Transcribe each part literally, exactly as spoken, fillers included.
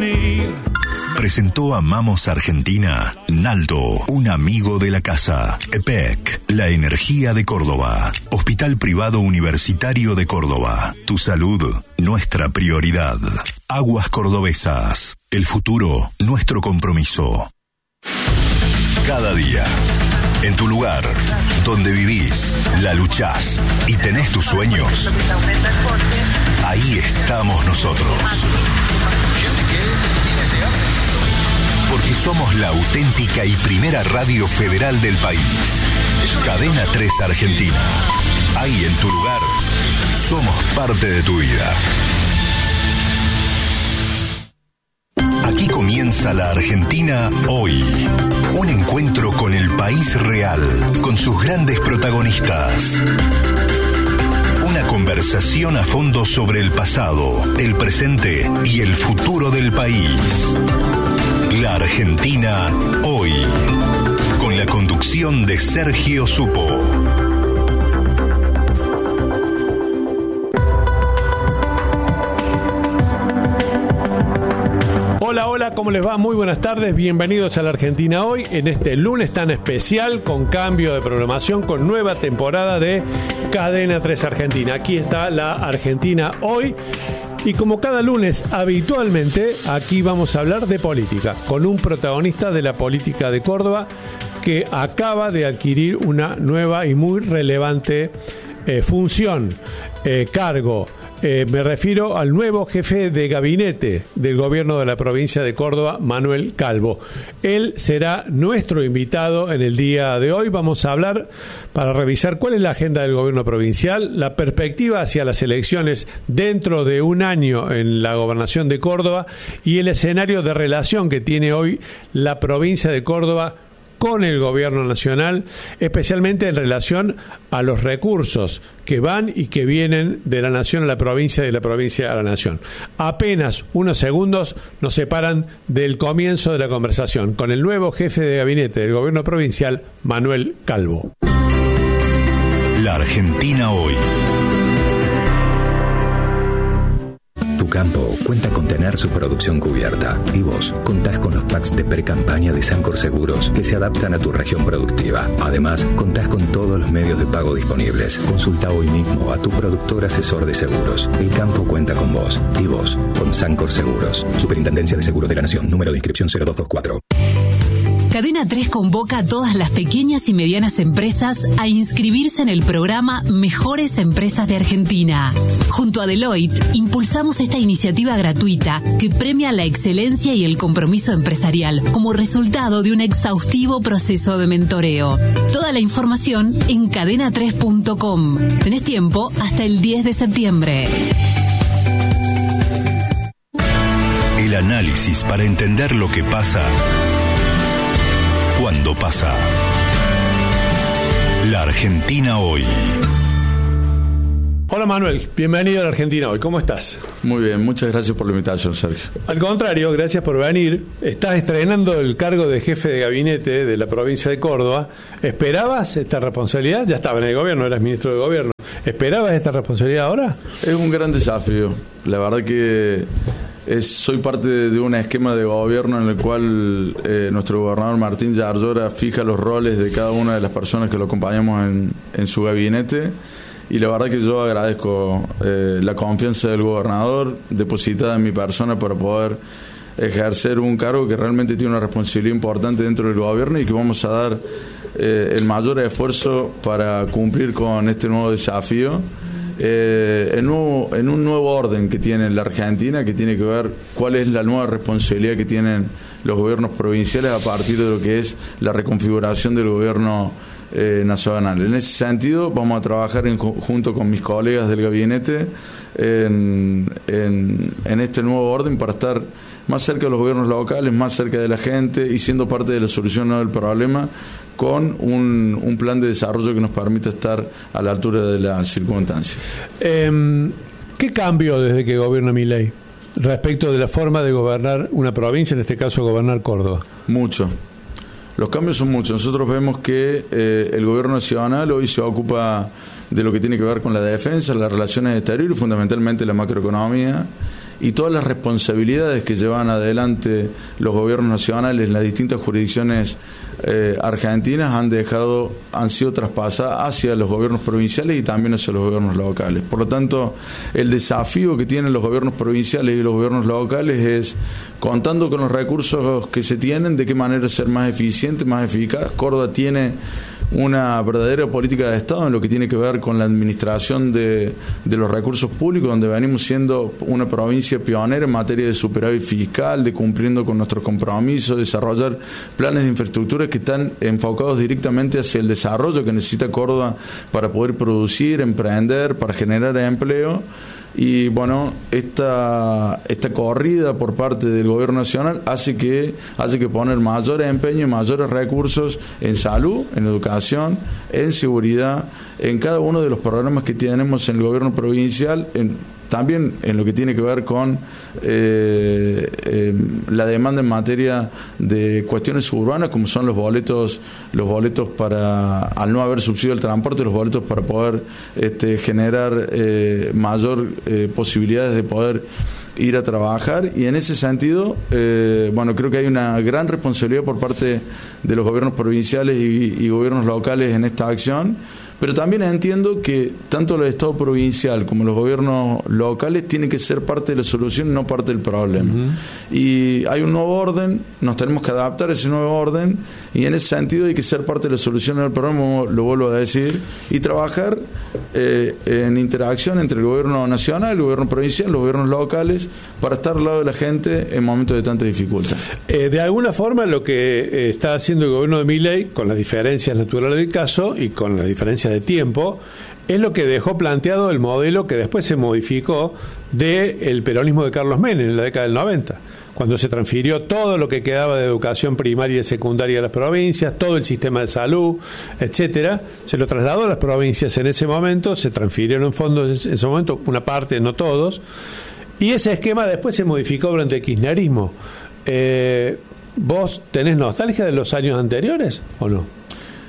Presentó Amamos Argentina, Naldo, un amigo de la casa. E P E C, la energía de Córdoba. Hospital Privado Universitario de Córdoba. Tu salud, nuestra prioridad. Aguas Cordobesas, el futuro, nuestro compromiso. Cada día, en tu lugar, donde vivís, la luchás y tenés tus sueños, ahí estamos nosotros. Porque somos la auténtica y primera radio federal del país. Cadena tres Argentina. Ahí en tu lugar, somos parte de tu vida. Aquí comienza la Argentina hoy. Un encuentro con el país real, con sus grandes protagonistas. Una conversación a fondo sobre el pasado, el presente y el futuro del país. La Argentina hoy, con la conducción de Sergio Supo. Hola, hola, ¿cómo les va? Muy buenas tardes, bienvenidos a la Argentina hoy, en este lunes tan especial, con cambio de programación, con nueva temporada de Cadena tres Argentina. Aquí está la Argentina hoy. Y como cada lunes, habitualmente, aquí vamos a hablar de política, con un protagonista de la política de Córdoba que acaba de adquirir una nueva y muy relevante eh, función, eh, cargo. Eh, me refiero al nuevo jefe de gabinete del gobierno de la provincia de Córdoba, Manuel Calvo. Él será nuestro invitado en el día de hoy. Vamos a hablar para revisar cuál es la agenda del gobierno provincial, la perspectiva hacia las elecciones dentro de un año en la gobernación de Córdoba y el escenario de relación que tiene hoy la provincia de Córdoba con el gobierno nacional, especialmente en relación a los recursos que van y que vienen de la nación a la provincia y de la provincia a la nación. Apenas unos segundos nos separan del comienzo de la conversación con el nuevo jefe de gabinete del gobierno provincial, Manuel Calvo. La Argentina hoy. Tu campo cuenta con tener su producción cubierta y vos contás con los packs de pre-campaña de Sancor Seguros que se adaptan a tu región productiva. Además, contás con todos los medios de pago disponibles. Consulta hoy mismo a tu productor asesor de seguros. El campo cuenta con vos y vos con Sancor Seguros. Superintendencia de Seguros de la Nación. Número de inscripción cero dos dos cuatro. Cadena tres convoca a todas las pequeñas y medianas empresas a inscribirse en el programa Mejores Empresas de Argentina. Junto a Deloitte, impulsamos esta iniciativa gratuita que premia la excelencia y el compromiso empresarial como resultado de un exhaustivo proceso de mentoreo. Toda la información en cadena tres punto com. Tenés tiempo hasta el diez de septiembre. El análisis para entender lo que pasa cuando pasa. La Argentina hoy. Hola Manuel, bienvenido a la Argentina hoy. ¿Cómo estás? Muy bien, muchas gracias por la invitación, Sergio. Al contrario, gracias por venir. Estás estrenando el cargo de jefe de gabinete de la provincia de Córdoba. ¿Esperabas esta responsabilidad? Ya estaba en el gobierno, eras ministro de gobierno. ¿Esperabas esta responsabilidad ahora? Es un gran desafío. La verdad que Es, soy parte de, de un esquema de gobierno en el cual eh, nuestro gobernador Martín Yarlora fija los roles de cada una de las personas que lo acompañamos en, en su gabinete, y la verdad que yo agradezco eh, la confianza del gobernador depositada en mi persona para poder ejercer un cargo que realmente tiene una responsabilidad importante dentro del gobierno y que vamos a dar eh, el mayor esfuerzo para cumplir con este nuevo desafío. Eh, en, nuevo, en un nuevo orden que tiene la Argentina, que tiene que ver cuál es la nueva responsabilidad que tienen los gobiernos provinciales a partir de lo que es la reconfiguración del gobierno eh, nacional. En ese sentido vamos a trabajar en, junto con mis colegas del gabinete en, en, en este nuevo orden para estar más cerca de los gobiernos locales, más cerca de la gente y siendo parte de la solución, no del problema, con un, un plan de desarrollo que nos permita estar a la altura de las circunstancias. Eh, ¿Qué cambió desde que gobierna Milei respecto de la forma de gobernar una provincia, en este caso gobernar Córdoba? Mucho. Los cambios son muchos. Nosotros vemos que eh, el gobierno nacional hoy se ocupa de lo que tiene que ver con la defensa, las relaciones exteriores, fundamentalmente la macroeconomía, y todas las responsabilidades que llevan adelante los gobiernos nacionales en las distintas jurisdicciones eh, argentinas han dejado, han sido traspasadas hacia los gobiernos provinciales y también hacia los gobiernos locales. Por lo tanto, el desafío que tienen los gobiernos provinciales y los gobiernos locales es, contando con los recursos que se tienen, de qué manera ser más eficiente, más eficaz. Córdoba tiene una verdadera política de Estado en lo que tiene que ver con la administración de, de los recursos públicos, donde venimos siendo una provincia pionera en materia de superávit fiscal, de cumpliendo con nuestros compromisos, desarrollar planes de infraestructura que están enfocados directamente hacia el desarrollo que necesita Córdoba para poder producir, emprender, para generar empleo. Y bueno, esta esta corrida por parte del gobierno nacional hace que hace que poner mayor empeño y mayores recursos en salud, en educación, en seguridad, en cada uno de los programas que tenemos en el gobierno provincial, en también en lo que tiene que ver con eh, eh, la demanda en materia de cuestiones urbanas, como son los boletos, los boletos para, al no haber subsidio al transporte, los boletos para poder este, generar eh, mayor eh, posibilidades de poder ir a trabajar. Y en ese sentido, eh, bueno, creo que hay una gran responsabilidad por parte de los gobiernos provinciales y, y gobiernos locales en esta acción. Pero también entiendo que tanto el Estado provincial como los gobiernos locales tienen que ser parte de la solución, no parte del problema. Uh-huh. Y hay un nuevo orden, nos tenemos que adaptar a ese nuevo orden, y en ese sentido hay que ser parte de la solución del problema, lo vuelvo a decir, y trabajar eh, en interacción entre el gobierno nacional, el gobierno provincial, los gobiernos locales, para estar al lado de la gente en momentos de tanta dificultad. Eh, de alguna forma, lo que eh, está haciendo el gobierno de Milei, con las diferencias naturales del caso y con las diferencias de tiempo, es lo que dejó planteado el modelo que después se modificó del peronismo de Carlos Menem en la década del noventa, cuando se transfirió todo lo que quedaba de educación primaria y secundaria a las provincias, todo el sistema de salud, etcétera, se lo trasladó a las provincias en ese momento, se transfirieron fondos en ese momento, una parte, no todos, y ese esquema después se modificó durante el kirchnerismo. Eh, ¿Vos tenés nostalgia de los años anteriores o no?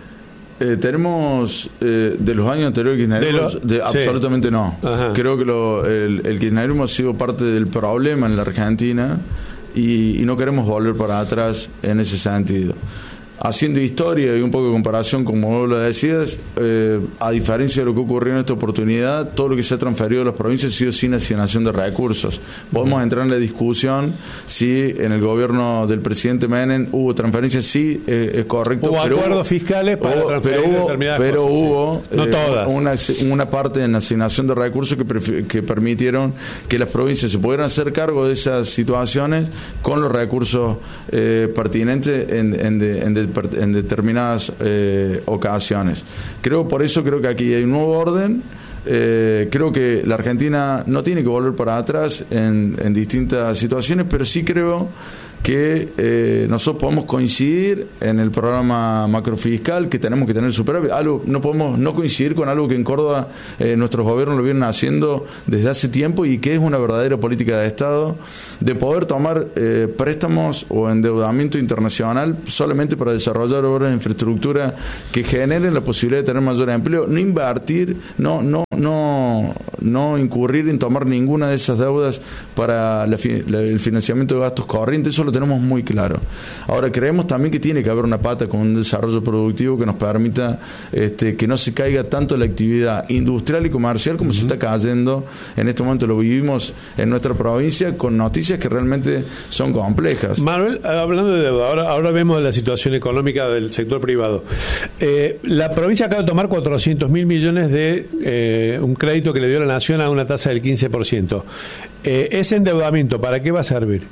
Eh, tenemos eh, de los años anteriores kirchnerismo, de de, sí. Absolutamente no. Ajá. Creo que lo, el, el kirchnerismo ha sido parte del problema en la Argentina y, y no queremos volver para atrás en ese sentido. Haciendo historia y un poco de comparación, como vos lo decías, eh, a diferencia de lo que ocurrió en esta oportunidad, todo lo que se ha transferido a las provincias ha sido sin asignación de recursos. Podemos entrar en la discusión si en el gobierno del presidente Menem hubo transferencias, sí, eh, es correcto. Hubo pero acuerdos hubo, fiscales para hubo, transferir pero hubo, determinadas pero cosas. hubo Sí. No eh, todas. Una, una parte en asignación de recursos que, pref- que permitieron que las provincias se pudieran hacer cargo de esas situaciones con los recursos eh, pertinentes en, en, de, en de, en determinadas eh, ocasiones. Creo, por eso creo que aquí hay un nuevo orden. Eh, creo que la Argentina no tiene que volver para atrás en, en distintas situaciones, pero sí creo que eh, nosotros podemos coincidir en el programa macrofiscal, que tenemos que tener superávit. Algo, no podemos no coincidir con algo que en Córdoba eh, nuestros gobiernos lo vienen haciendo desde hace tiempo y que es una verdadera política de Estado, de poder tomar eh, préstamos o endeudamiento internacional solamente para desarrollar obras de infraestructura que generen la posibilidad de tener mayor empleo, no invertir, no no no no incurrir en tomar ninguna de esas deudas para la, la, el financiamiento de gastos corrientes. Eso lo tenemos muy claro. Ahora, creemos también que tiene que haber una pata con un desarrollo productivo que nos permita este, que no se caiga tanto la actividad industrial y comercial como uh-huh. se está cayendo en este momento. Lo vivimos en nuestra provincia con noticias que realmente son complejas. Manuel, hablando de deuda, ahora, ahora vemos la situación económica del sector privado. Eh, la provincia acaba de tomar cuatrocientos mil millones de eh, un crédito que le dio la Nación a una tasa del quince por ciento. Eh, ese endeudamiento, ¿para qué va a servir?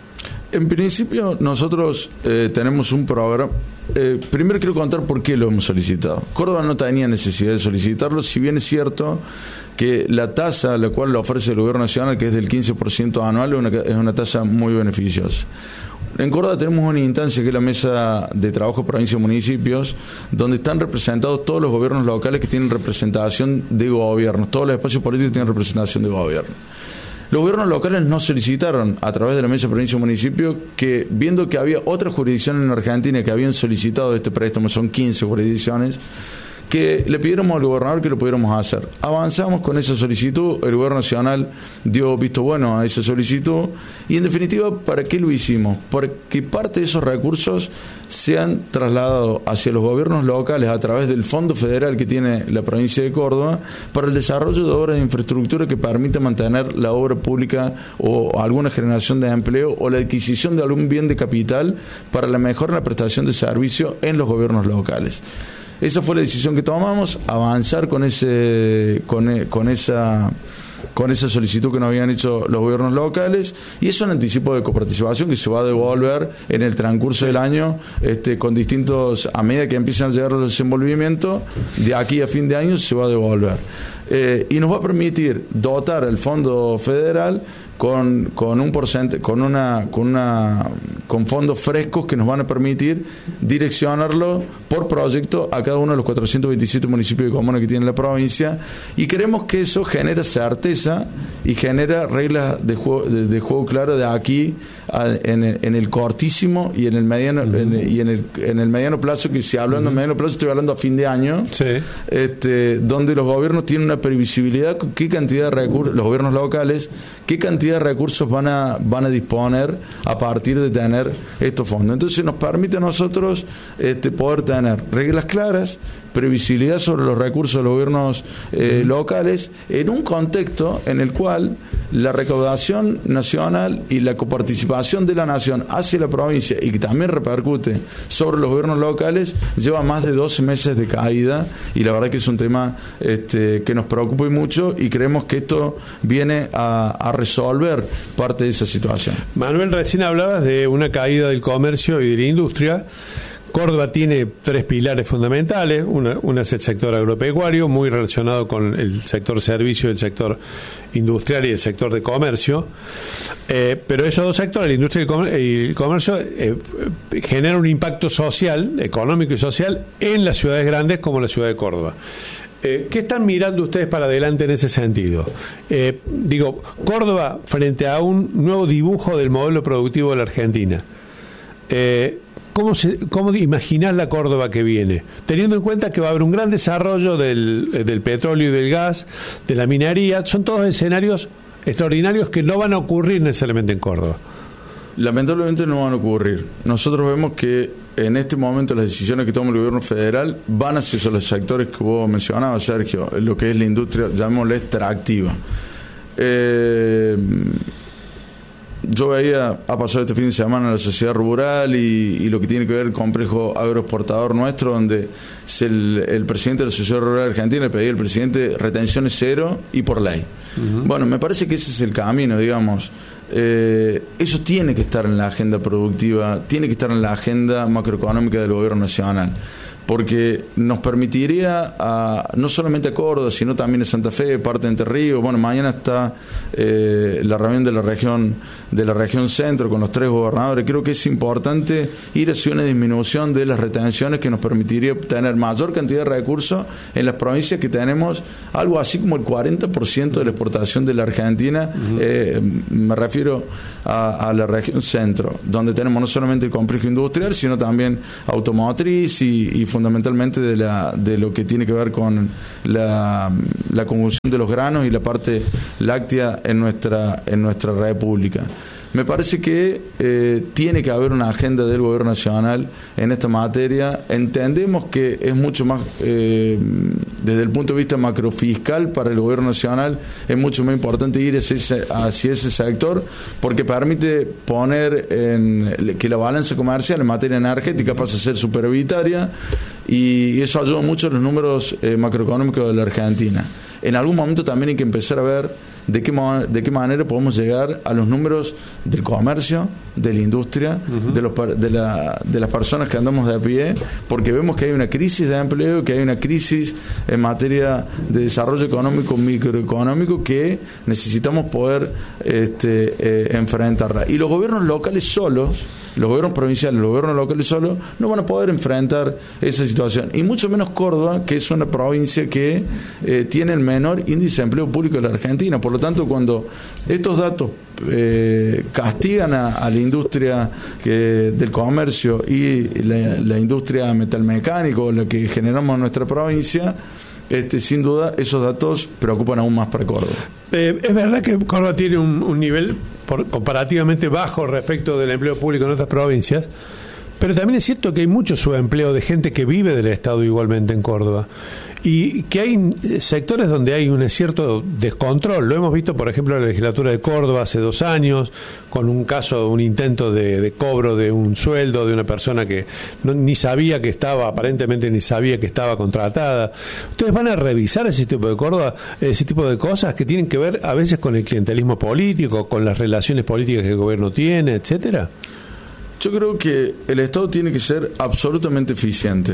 En principio, nosotros eh, tenemos un programa. Eh, primero quiero contar por qué lo hemos solicitado. Córdoba no tenía necesidad de solicitarlo, si bien es cierto que la tasa a la cual lo ofrece el Gobierno Nacional, que es del quince por ciento anual, es una, es una tasa muy beneficiosa. En Córdoba tenemos una instancia que es la Mesa de Trabajo Provincia y Municipios, donde están representados todos los gobiernos locales que tienen representación de gobierno, todos los espacios políticos que tienen representación de gobierno. Los gobiernos locales no solicitaron a través de la Mesa de Provincia y Municipio que, viendo que había otras jurisdicciones en Argentina que habían solicitado este préstamo, son quince jurisdicciones, que le pidiéramos al gobernador que lo pudiéramos hacer. Avanzamos con esa solicitud, el gobierno nacional dio visto bueno a esa solicitud y en definitiva, ¿para qué lo hicimos? Porque parte de esos recursos se han trasladado hacia los gobiernos locales a través del fondo federal que tiene la provincia de Córdoba para el desarrollo de obras de infraestructura que permita mantener la obra pública o alguna generación de empleo o la adquisición de algún bien de capital para la mejora en la prestación de servicio en los gobiernos locales. Esa fue la decisión que tomamos, avanzar con ese con, con esa con esa solicitud que nos habían hecho los gobiernos locales, y es un anticipo de coparticipación que se va a devolver en el transcurso del año, este, con distintos, a medida que empiezan a llegar los desenvolvimientos, de aquí a fin de año se va a devolver. Eh, y nos va a permitir dotar el fondo federal con, con un porcentaje, con una, con una, con fondos frescos que nos van a permitir direccionarlo por proyecto a cada uno de los cuatrocientos veintisiete municipios y comunas que tiene la provincia, y queremos que eso genere certeza y genera reglas de juego, de, de juego claro de aquí a, en, el, en el cortísimo y en el mediano uh-huh. en, y en el, en el mediano plazo, que si hablando uh-huh. de mediano plazo estoy hablando a fin de año, sí. este, donde los gobiernos tienen una previsibilidad qué cantidad de recursos, los gobiernos locales, qué cantidad de recursos van a van a disponer a partir de tener estos fondos. Entonces nos permite a nosotros este, poder tener reglas claras, previsibilidad sobre los recursos de los gobiernos eh, locales, en un contexto en el cual la recaudación nacional y la coparticipación de la nación hacia la provincia, y que también repercute sobre los gobiernos locales, lleva más de doce meses de caída, y la verdad que es un tema este, que nos preocupa y mucho, y creemos que esto viene a, a resolver parte de esa situación. Manuel, recién hablabas de una caída del comercio y de la industria. Córdoba tiene tres pilares fundamentales. Una, una es el sector agropecuario, muy relacionado con el sector servicio, el sector industrial y el sector de comercio. Eh, pero esos dos sectores, la industria y el, comer- y el comercio, eh, generan un impacto social, económico y social en las ciudades grandes como la ciudad de Córdoba. Eh, ¿Qué están mirando ustedes para adelante en ese sentido? Eh, digo, Córdoba frente a un nuevo dibujo del modelo productivo de la Argentina. Eh, ¿Cómo, se, ¿Cómo imaginás la Córdoba que viene? Teniendo en cuenta que va a haber un gran desarrollo del, del petróleo y del gas, de la minería, son todos escenarios extraordinarios que no van a ocurrir necesariamente en Córdoba. Lamentablemente no van a ocurrir. Nosotros vemos que en este momento las decisiones que toma el gobierno federal van hacia los sectores que vos mencionabas, Sergio, lo que es la industria, llamémosle extractiva. Eh... Yo veía, ha pasado este fin de semana la sociedad rural y, y lo que tiene que ver el complejo agroexportador nuestro, donde el, el presidente de la sociedad rural argentina le pedía al presidente retenciones cero y por ley. Uh-huh. Bueno, me parece que ese es el camino, digamos. Eh, eso tiene que estar en la agenda productiva, tiene que estar en la agenda macroeconómica del gobierno nacional, porque nos permitiría a, no solamente a Córdoba, sino también a Santa Fe, parte de Entre Ríos. Bueno, mañana está eh, la reunión de la región de la región centro con los tres gobernadores. Creo que es importante ir hacia una disminución de las retenciones que nos permitiría tener mayor cantidad de recursos en las provincias que tenemos algo así como el cuarenta por ciento de la exportación de la Argentina. Uh-huh. eh, me refiero a, a la región centro, donde tenemos no solamente el complejo industrial, sino también automotriz y, y fundamentalmente de la de lo que tiene que ver con la, la conjunción de los granos y la parte láctea en nuestra en nuestra república. Me parece que eh, tiene que haber una agenda del gobierno nacional en esta materia. Entendemos que es mucho más, eh, desde el punto de vista macrofiscal para el gobierno nacional, es mucho más importante ir hacia ese, hacia ese sector, porque permite poner en, que la balanza comercial en materia energética pase a ser superavitaria, y eso ayuda mucho a los números eh, macroeconómicos de la Argentina. En algún momento también hay que empezar a ver de qué, de qué manera podemos llegar a los números del comercio, de la industria, uh-huh. de, los, de, la, de las personas que andamos de a pie, porque vemos que hay una crisis de empleo, que hay una crisis en materia de desarrollo económico, microeconómico, que necesitamos poder este, eh, enfrentarla. Y los gobiernos locales solos, los gobiernos provinciales, los gobiernos locales solos, no van a poder enfrentar esa situación. Y mucho menos Córdoba, que es una provincia que eh, tiene el menor índice de empleo público de la Argentina. Por lo tanto, cuando estos datos eh, castigan a, a la industria que, del comercio y la, la industria metalmecánica, la que generamos en nuestra provincia, Este, sin duda esos datos preocupan aún más para Córdoba. Eh, es verdad que Córdoba tiene un, un nivel por, comparativamente bajo respecto del empleo público en otras provincias, pero también es cierto que hay mucho subempleo de gente que vive del Estado igualmente en Córdoba, y que hay sectores donde hay un cierto descontrol. Lo hemos visto, por ejemplo, en la legislatura de Córdoba hace dos años, con un caso, un intento de, de cobro de un sueldo de una persona que no, ni sabía que estaba, aparentemente ni sabía que estaba contratada. ¿Ustedes van a revisar ese tipo de Córdoba, ese tipo de cosas que tienen que ver a veces con el clientelismo político, con las relaciones políticas que el gobierno tiene, etcétera? Yo creo que el Estado tiene que ser absolutamente eficiente.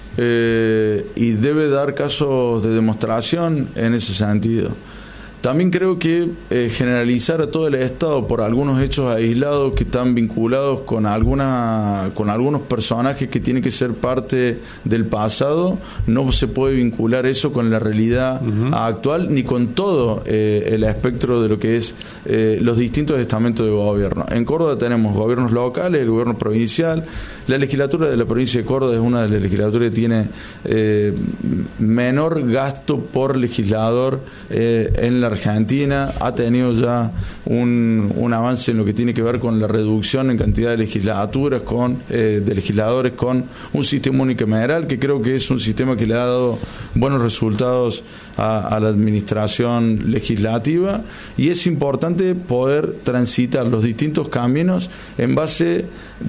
Eh, y debe dar casos de demostración en ese sentido. También creo que eh, generalizar a todo el Estado por algunos hechos aislados que están vinculados con alguna, con algunos personajes que tienen que ser parte del pasado, no se puede vincular eso con la realidad uh-huh. actual, ni con todo eh, el espectro de lo que es eh, los distintos estamentos de gobierno. En Córdoba tenemos gobiernos locales, el gobierno provincial. La legislatura de la provincia de Córdoba es una de las legislaturas que tiene eh, menor gasto por legislador eh, en la Argentina. Ha tenido ya un, un avance en lo que tiene que ver con la reducción en cantidad de legislaturas, con eh, de legisladores, con un sistema unicameral que creo que es un sistema que le ha dado buenos resultados a, a la administración legislativa, y es importante poder transitar los distintos caminos en base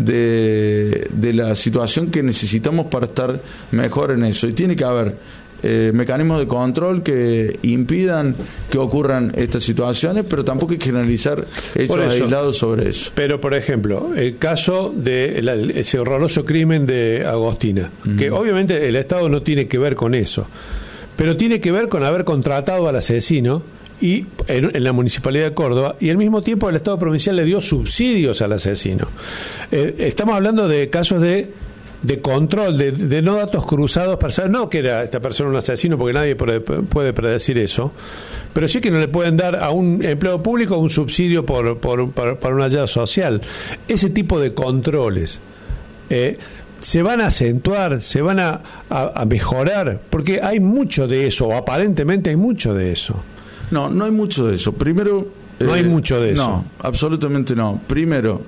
de, de la situación que necesitamos para estar mejor en eso, y tiene que haber Eh, mecanismos de control que impidan que ocurran estas situaciones, pero tampoco hay que generalizar hechos aislados sobre eso. Pero, por ejemplo, el caso de la, ese horroroso crimen de Agostina, uh-huh. que obviamente el Estado no tiene que ver con eso, pero tiene que ver con haber contratado al asesino y en, en la Municipalidad de Córdoba, y al mismo tiempo el Estado provincial le dio subsidios al asesino. Eh, estamos hablando de casos de de control, de, de no datos cruzados para saber, no que era esta persona un asesino, porque nadie puede, puede predecir eso, pero sí que no le pueden dar a un empleado público un subsidio por, por, por, para una ayuda social. Ese tipo de controles eh, se van a acentuar, se van a, a, a mejorar, porque hay mucho de eso, o aparentemente hay mucho de eso. No, no hay mucho de eso. Primero... No eh, hay mucho de eso. No, absolutamente no. Primero,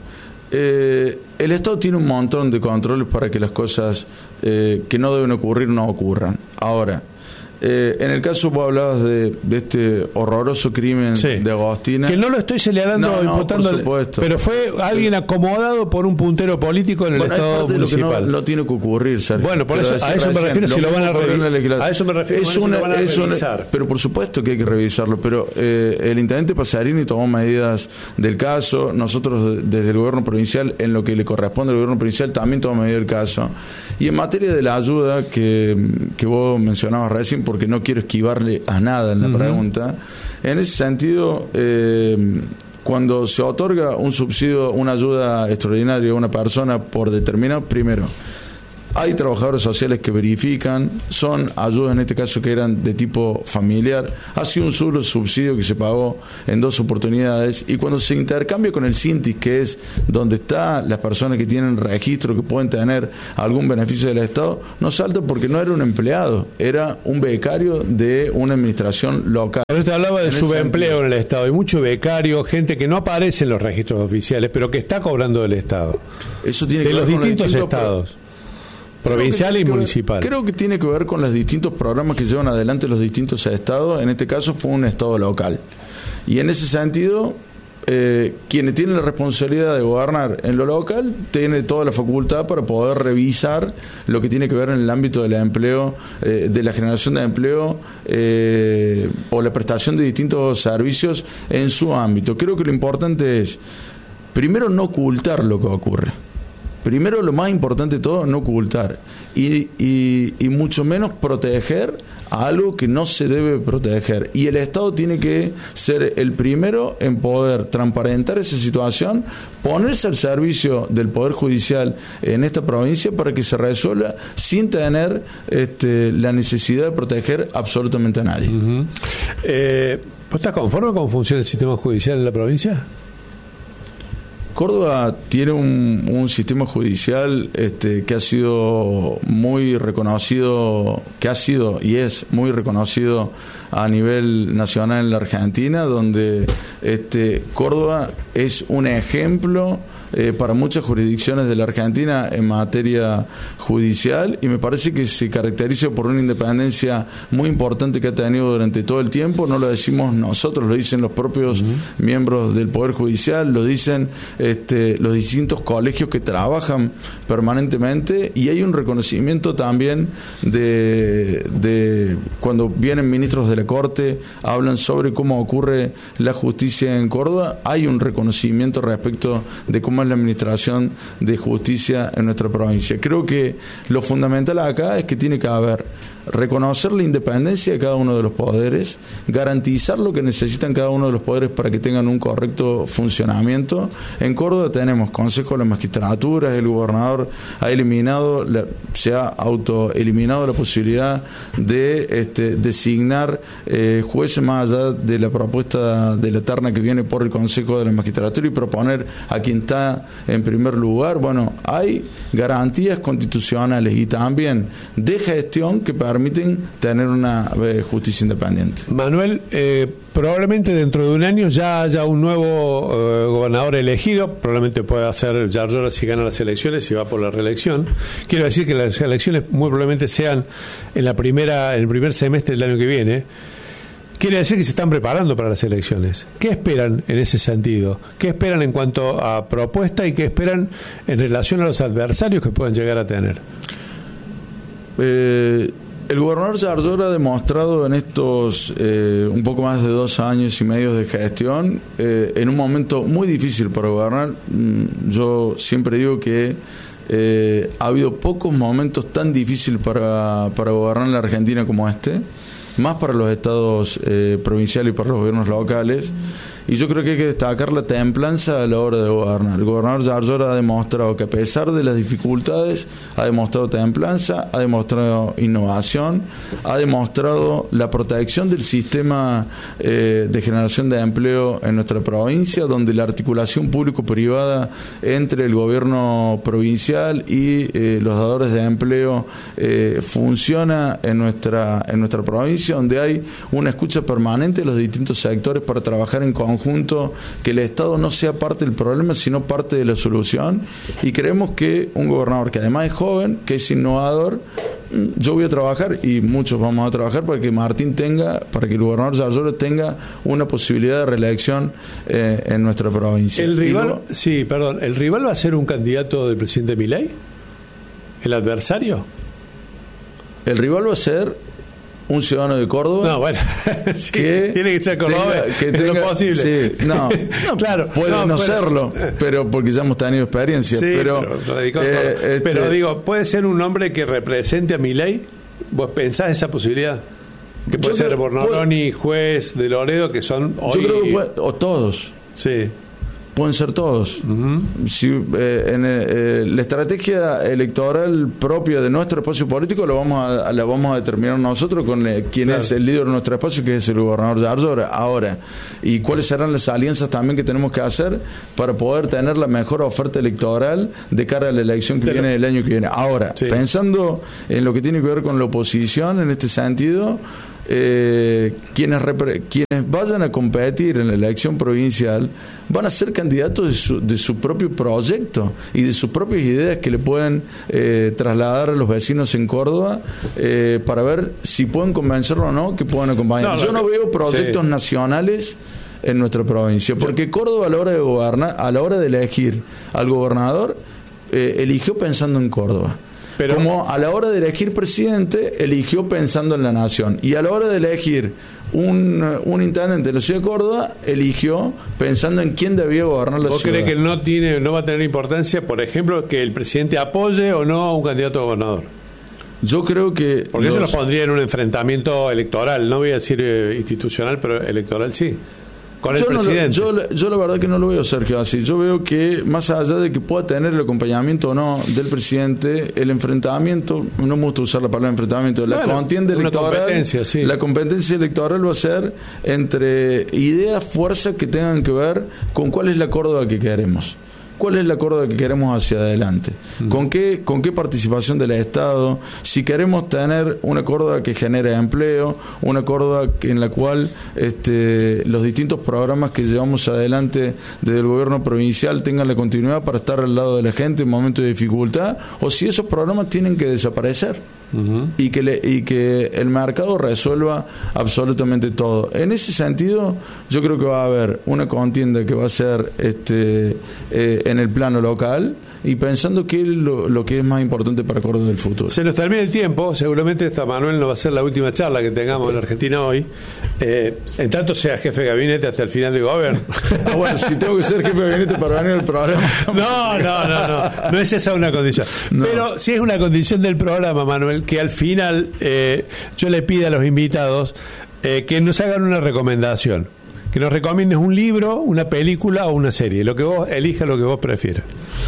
Eh, el Estado tiene un montón de controles para que las cosas eh, que no deben ocurrir no ocurran. Ahora, eh, en el caso vos hablabas de, de este horroroso crimen sí. de Agostina, que no lo estoy señalando, no, no, imputando, por supuesto, pero fue alguien acomodado por un puntero político en el bueno, Estado municipal. No, no tiene que ocurrir, Sergio. Bueno, por eso, a eso me refiero, si lo van a revisar. A eso me refiero, es una, lo van a es revisar. Una, pero por supuesto que hay que revisarlo, pero eh, el intendente Pasarini tomó medidas del caso, nosotros desde el gobierno provincial, en lo que le corresponde al gobierno provincial, también tomamos medidas del caso. Y en materia de la ayuda que, que vos mencionabas recién, porque no quiero esquivar a nada en la uh-huh. pregunta, en ese sentido, eh, cuando se otorga un subsidio, una ayuda extraordinaria a una persona por determinado, primero, hay trabajadores sociales que verifican, son ayudas en este caso que eran de tipo familiar, ha sido un solo subsidio que se pagó en dos oportunidades, y cuando se intercambia con el Cintis, que es donde están las personas que tienen registro, que pueden tener algún beneficio del Estado, no salta porque no era un empleado, era un becario de una administración local. Pero te hablaba de subempleo en el Estado, hay mucho becario, gente que no aparece en los registros oficiales, pero que está cobrando del Estado. Eso tiene de que los ver con distintos los estados. Provincial y municipal. Ver, creo que tiene que ver con los distintos programas que llevan adelante los distintos estados. En este caso fue un estado local. Y en ese sentido, eh, quienes tienen la responsabilidad de gobernar en lo local tienen toda la facultad para poder revisar lo que tiene que ver en el ámbito del empleo, eh, de la generación de empleo eh, o la prestación de distintos servicios en su ámbito. Creo que lo importante es, primero, no ocultar lo que ocurre. Primero, lo más importante de todo, no ocultar y, y, y mucho menos proteger a algo que no se debe proteger, y el Estado tiene que ser el primero en poder transparentar esa situación, ponerse al servicio del Poder Judicial en esta provincia para que se resuelva sin tener este, la necesidad de proteger absolutamente a nadie. Uh-huh. eh, ¿Vos estás conforme con cómo funciona el sistema judicial en la provincia? Córdoba tiene un, un sistema judicial este, que ha sido muy reconocido, que ha sido y es muy reconocido a nivel nacional en la Argentina, donde este, Córdoba es un ejemplo eh, para muchas jurisdicciones de la Argentina en materia judicial, y me parece que se caracteriza por una independencia muy importante que ha tenido durante todo el tiempo. No lo decimos nosotros, lo dicen los propios uh-huh. miembros del Poder Judicial, lo dicen este, los distintos colegios que trabajan permanentemente, y hay un reconocimiento también de, de cuando vienen ministros de la Corte, hablan sobre cómo ocurre la justicia en Córdoba, hay un reconocimiento respecto de cómo es la administración de justicia en nuestra provincia. Creo que lo fundamental acá es que tiene que haber reconocer la independencia de cada uno de los poderes, garantizar lo que necesitan cada uno de los poderes para que tengan un correcto funcionamiento. En Córdoba tenemos Consejo de la Magistratura, el gobernador ha eliminado, la, se ha autoeliminado la posibilidad de este, designar eh, jueces más allá de la propuesta de la terna que viene por el Consejo de la Magistratura y proponer a quien está en primer lugar. Bueno, hay garantías constitucionales y también de gestión que permiten tener una eh, justicia independiente. Manuel, eh, probablemente dentro de un año ya haya un nuevo eh, gobernador elegido, probablemente pueda ser Yarlora si gana las elecciones y va por la reelección. Quiero decir que las elecciones muy probablemente sean en la primera, en el primer semestre del año que viene. Quiere decir que se están preparando para las elecciones. ¿Qué esperan en ese sentido? ¿Qué esperan en cuanto a propuesta y qué esperan en relación a los adversarios que puedan llegar a tener? Eh... El gobernador Yarlora ha demostrado en estos eh, un poco más de dos años y medio de gestión, eh, en un momento muy difícil para gobernar. Yo siempre digo que eh, ha habido pocos momentos tan difíciles para, para gobernar en la Argentina como este, más para los estados eh, provinciales y para los gobiernos locales. Y yo creo que hay que destacar la templanza a la hora de gobernar. El gobernador Yarlora ha demostrado que a pesar de las dificultades, ha demostrado templanza, ha demostrado innovación, ha demostrado la protección del sistema eh, de generación de empleo en nuestra provincia, donde la articulación público-privada entre el gobierno provincial y eh, los dadores de empleo eh, funciona en nuestra, en nuestra provincia, donde hay una escucha permanente de los distintos sectores para trabajar en conjunto, que el Estado no sea parte del problema, sino parte de la solución. Y creemos que un gobernador que además es joven, que es innovador, yo voy a trabajar y muchos vamos a trabajar para que Martín tenga, para que el gobernador Yarlora tenga una posibilidad de reelección eh, en nuestra provincia. El rival, luego, sí, perdón, ¿el rival va a ser un candidato del presidente Milei? ¿El adversario? El rival va a ser un ciudadano de Córdoba. No, bueno, sí, que tiene que ser Córdoba, que tenga, es lo posible. Sí, no, no claro, puede no, no pero, serlo, pero porque ya hemos tenido experiencia. Sí, pero, pero, eh, este, pero digo, ¿puede ser un hombre que represente a Milei? ¿Vos pensás esa posibilidad? Que puede ser Bornoloni, juez de Loredo, que son hoy... Yo creo que puede, o todos. Sí. Pueden ser todos. Uh-huh. Si, eh, en, eh, la estrategia electoral propia de nuestro espacio político lo vamos a, la vamos a determinar nosotros con eh, quién claro. es el líder de nuestro espacio, que es el gobernador Yarlora. Ahora, y cuáles serán las alianzas también que tenemos que hacer para poder tener la mejor oferta electoral de cara a la elección que Pero, viene el año que viene. Ahora, sí. pensando en lo que tiene que ver con la oposición en este sentido, Eh, quienes, repre- quienes vayan a competir en la elección provincial van a ser candidatos de su, de su propio proyecto y de sus propias ideas que le pueden eh, trasladar a los vecinos en Córdoba eh, para ver si pueden convencerlo o no que puedan acompañar. No, Yo no veo proyectos sí. nacionales en nuestra provincia, porque Córdoba a la hora de gobernar, a la hora de elegir al gobernador, eh, eligió pensando en Córdoba. Pero, como a la hora de elegir presidente, eligió pensando en la nación. Y a la hora de elegir un, un intendente de la ciudad de Córdoba, eligió pensando en quién debía gobernar la ¿Vos ciudad. ¿Vos crees que no, tiene, no va a tener importancia, por ejemplo, que el presidente apoye o no a un candidato a gobernador? Yo creo que... Porque los... eso nos pondría en un enfrentamiento electoral, no voy a decir eh, institucional, pero electoral sí. con el yo presidente. No lo, yo, yo la verdad que no lo veo, Sergio, así. Yo veo que más allá de que pueda tener el acompañamiento o no del presidente, el enfrentamiento, no me gusta usar la palabra enfrentamiento, la bueno, contienda electoral, competencia, sí. La competencia electoral va a ser entre ideas, fuerzas que tengan que ver con cuál es la Córdoba que queremos. ¿Cuál es la Córdoba que queremos hacia adelante? Mm. ¿Con qué, con qué participación del Estado? Si queremos tener una Córdoba que genere empleo, una Córdoba que, en la cual este, los distintos programas que llevamos adelante desde el gobierno provincial tengan la continuidad para estar al lado de la gente en momentos de dificultad, o si esos programas tienen que desaparecer. Uh-huh. y que le, y que el mercado resuelva absolutamente todo. En ese sentido, yo creo que va a haber una contienda que va a ser este eh, en el plano local, y pensando que lo, lo que es más importante para Córdoba del futuro. Se nos termina el tiempo, seguramente esta, Manuel, no va a ser la última charla que tengamos en Argentina hoy, eh, en tanto sea jefe de gabinete hasta el final del gobierno. Ah, bueno, si tengo que ser jefe de gabinete para venir al programa. No, no, no, no, no es esa una condición. No. Pero sí es una condición del programa, Manuel, que al final eh, yo le pido a los invitados eh, que nos hagan una recomendación, que nos recomiendes un libro, una película o una serie, lo que vos elijas, lo que vos prefieras.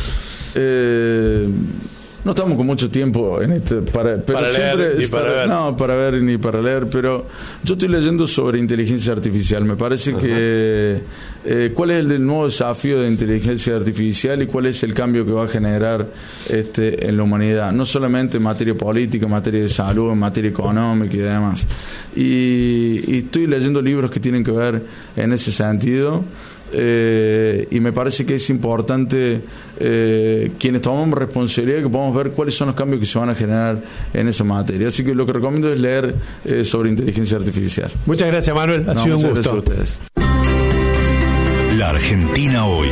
Eh, no estamos con mucho tiempo en este para, pero para siempre leer, es para, para ver. No, para ver ni para leer, pero yo estoy leyendo sobre inteligencia artificial. Me parece uh-huh. que eh, cuál es el nuevo desafío de inteligencia artificial y cuál es el cambio que va a generar este en la humanidad, no solamente en materia política, en materia de salud, en materia económica y demás. Y, y estoy leyendo libros que tienen que ver en ese sentido. Eh, y me parece que es importante eh, quienes tomamos responsabilidad que podamos ver cuáles son los cambios que se van a generar en esa materia. Así que lo que recomiendo es leer eh, sobre inteligencia artificial. Muchas gracias, Manuel, ha no, sido un gusto. Gracias a ustedes. La Argentina hoy.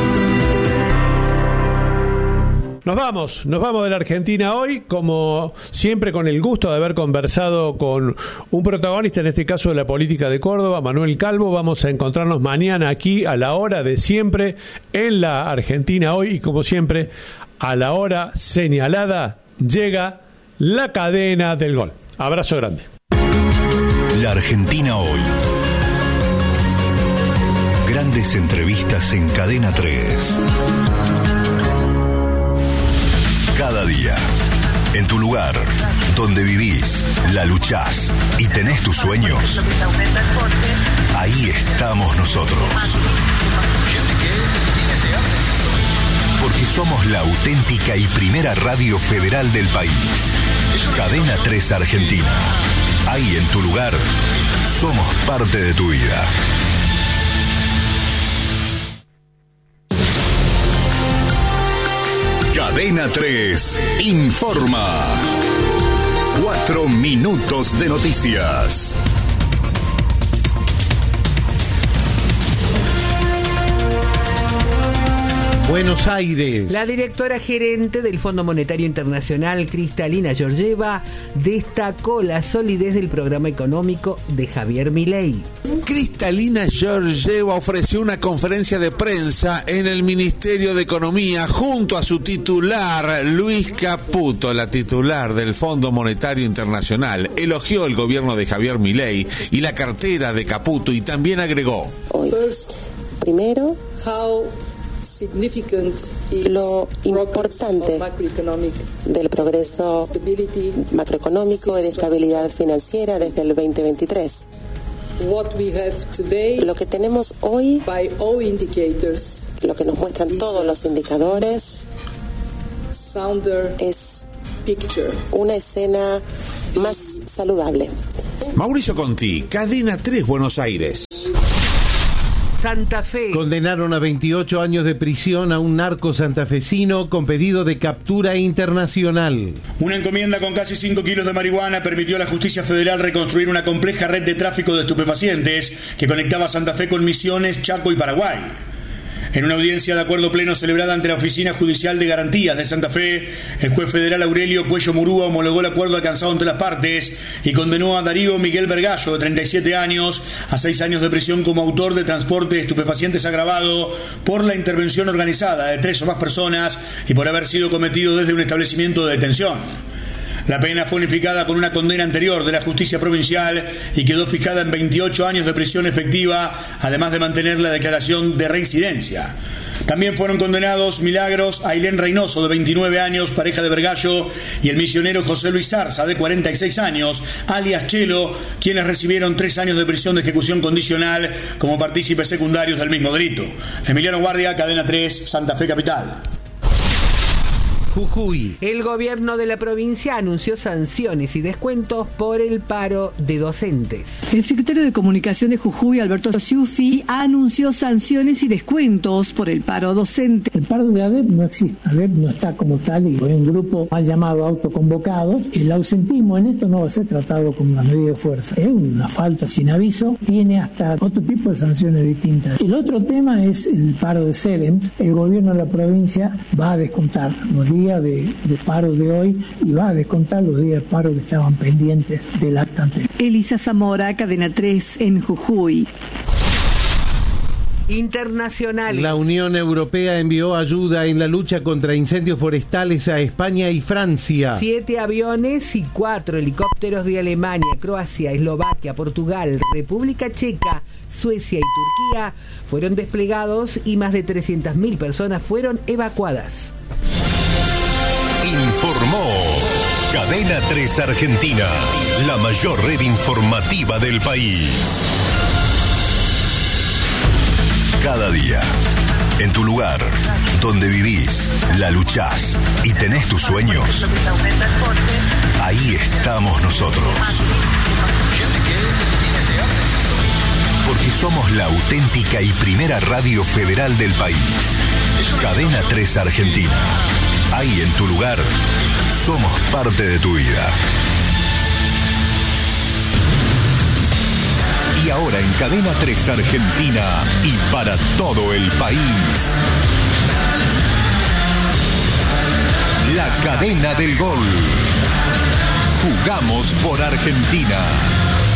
Nos vamos, nos vamos de la Argentina hoy, como siempre con el gusto de haber conversado con un protagonista, en este caso de la política de Córdoba, Manuel Calvo. Vamos a encontrarnos mañana aquí a la hora de siempre en la Argentina hoy, y como siempre, a la hora señalada llega la cadena del gol. Abrazo grande. La Argentina hoy. Grandes entrevistas en Cadena tres. Cada día, en tu lugar, donde vivís, la luchás y tenés tus sueños, ahí estamos nosotros. Porque somos la auténtica y primera radio federal del país. Cadena tres Argentina. Ahí en tu lugar, somos parte de tu vida. Cadena tres informa. Cuatro minutos de noticias. Buenos Aires. La directora gerente del Fondo Monetario Internacional, Cristalina Georgieva, destacó la solidez del programa económico de Javier Milei. Cristalina Georgieva ofreció una conferencia de prensa en el Ministerio de Economía junto a su titular, Luis Caputo. La titular del Fondo Monetario Internacional elogió el gobierno de Javier Milei y la cartera de Caputo, y también agregó: First, primero, how lo importante del progreso macroeconómico y de estabilidad financiera desde el veinte veintitrés. Lo que tenemos hoy, lo que nos muestran todos los indicadores, es una escena más saludable. Mauricio Conti, Cadena tres, Buenos Aires. Santa Fe. Condenaron a veintiocho años de prisión a un narco santafesino con pedido de captura internacional. Una encomienda con casi cinco kilos de marihuana permitió a la justicia federal reconstruir una compleja red de tráfico de estupefacientes que conectaba Santa Fe con Misiones, Chaco y Paraguay. En una audiencia de acuerdo pleno celebrada ante la Oficina Judicial de Garantías de Santa Fe, el juez federal Aurelio Cuello Murúa homologó el acuerdo alcanzado entre las partes y condenó a Darío Miguel Vergallo, de treinta y siete años, a seis años de prisión como autor de transporte de estupefacientes agravado por la intervención organizada de tres o más personas y por haber sido cometido desde un establecimiento de detención. La pena fue unificada con una condena anterior de la justicia provincial y quedó fijada en veintiocho años de prisión efectiva, además de mantener la declaración de reincidencia. También fueron condenados Milagros Ailén Reynoso, de veintinueve años, pareja de Vergallo, y el misionero José Luis Zarza, de cuarenta y seis años, alias Chelo, quienes recibieron tres años de prisión de ejecución condicional como partícipes secundarios del mismo delito. Emiliano Guardia, Cadena tres, Santa Fe Capital. Jujuy. El gobierno de la provincia anunció sanciones y descuentos por el paro de docentes. El secretario de Comunicación de Jujuy, Alberto Ciuffi, anunció sanciones y descuentos por el paro docente. El paro de A D E P no existe. A D E P no está como tal y es un grupo mal llamado autoconvocados. El ausentismo en esto no va a ser tratado como una medida de fuerza. Es una falta sin aviso. Tiene hasta otro tipo de sanciones distintas. El otro tema es el paro de Celems. El gobierno de la provincia va a descontar los días De, de paro de hoy y va a descontar los días de paro que estaban pendientes del acta anterior. Elisa Zamora, Cadena tres en Jujuy. Internacionales. La Unión Europea envió ayuda en la lucha contra incendios forestales a España y Francia. Siete aviones y cuatro helicópteros de Alemania, Croacia, Eslovaquia, Portugal, República Checa, Suecia y Turquía fueron desplegados y más de trescientas mil personas fueron evacuadas. Informó Cadena tres Argentina, la mayor red informativa del país. Cada día, en tu lugar, donde vivís, la luchás y tenés tus sueños, ahí estamos nosotros. Porque somos la auténtica y primera radio federal del país. Cadena tres Argentina. Ahí en tu lugar, somos parte de tu vida. Y ahora en Cadena tres Argentina y para todo el país, la cadena del gol. Jugamos por Argentina.